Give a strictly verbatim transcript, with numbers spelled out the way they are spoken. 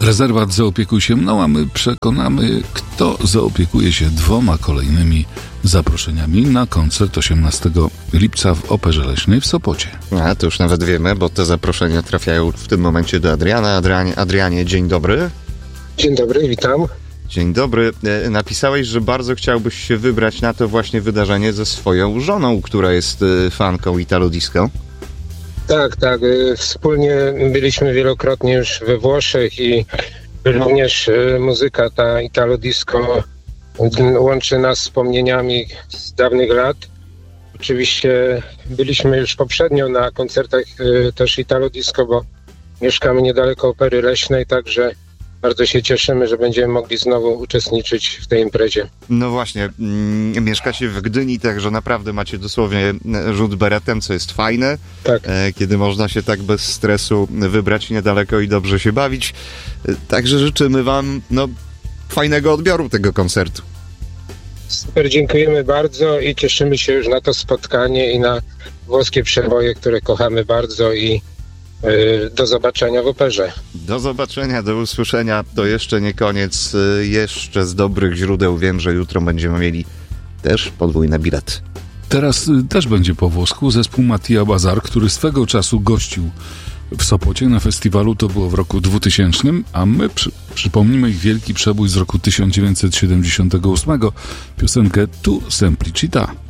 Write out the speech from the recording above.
Rezerwat Zaopiekuj się mną, a my przekonamy, kto zaopiekuje się dwoma kolejnymi zaproszeniami na koncert osiemnastego lipca w Operze Leśnej w Sopocie. A, to już nawet wiemy, bo te zaproszenia trafiają w tym momencie do Adriana. Adrianie, Adrianie, dzień dobry. Dzień dobry, witam. Dzień dobry. Napisałeś, że bardzo chciałbyś się wybrać na to właśnie wydarzenie ze swoją żoną, która jest fanką Italo Disco. Tak, tak. Wspólnie byliśmy wielokrotnie już we Włoszech i również muzyka ta Italo Disco łączy nas wspomnieniami z dawnych lat. Oczywiście byliśmy już poprzednio na koncertach też Italo Disco, bo mieszkamy niedaleko Opery Leśnej, także bardzo się cieszymy, że będziemy mogli znowu uczestniczyć w tej imprezie. No właśnie, mm, mieszkacie w Gdyni, także naprawdę macie dosłownie rzut beretem, co jest fajne. Tak. E, kiedy można się tak bez stresu wybrać niedaleko i dobrze się bawić. E, także życzymy wam no, fajnego odbioru tego koncertu. Super, dziękujemy bardzo i cieszymy się już na to spotkanie i na włoskie przeboje, które kochamy bardzo i do zobaczenia w operze. Do zobaczenia, do usłyszenia. To jeszcze nie koniec. Jeszcze z dobrych źródeł wiem, że jutro będziemy mieli też podwójne bilety. Teraz też będzie po włosku zespół Mattia Bazar, który swego czasu gościł w Sopocie na festiwalu, to było w roku dwutysięcznym, a my przy, przypomnimy ich wielki przebój z roku tysiąc dziewięćset siedemdziesiątego ósmego, piosenkę Tu Semplicità.